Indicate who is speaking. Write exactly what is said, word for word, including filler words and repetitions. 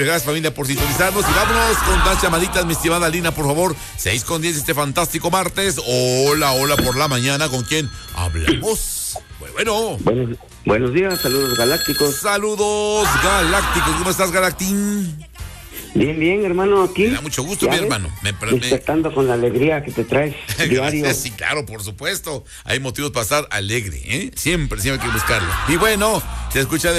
Speaker 1: Gracias, familia, por sintonizarnos. Y vámonos con las llamaditas, mi estimada Lina, por favor. seis con diez este fantástico martes. Hola, hola por la mañana. ¿Con quién hablamos? Pues bueno.
Speaker 2: Buenos, buenos días, saludos galácticos.
Speaker 1: Saludos galácticos. ¿Cómo estás, Galactín?
Speaker 2: Bien, bien, hermano, aquí.
Speaker 1: Me da mucho gusto, mi
Speaker 2: ves?
Speaker 1: hermano. Me, me...
Speaker 2: Despertando con la alegría que te traes diario.
Speaker 1: Gracias, sí, claro, por supuesto. Hay motivos para estar alegre, ¿eh? Siempre, siempre hay que buscarlo. Y bueno, se escucha de